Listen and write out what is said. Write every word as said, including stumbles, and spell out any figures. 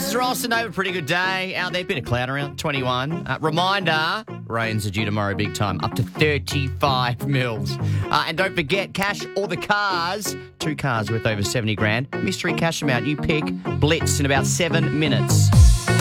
This is Ross and Nova. Pretty good day out there. Bit of cloud around, twenty-one. Uh, reminder, rains are due tomorrow big time, up to thirty-five mils. Uh, and don't forget, cash or the cars. Two cars worth over seventy grand. Mystery cash amount. You pick. Blitz in about seven minutes.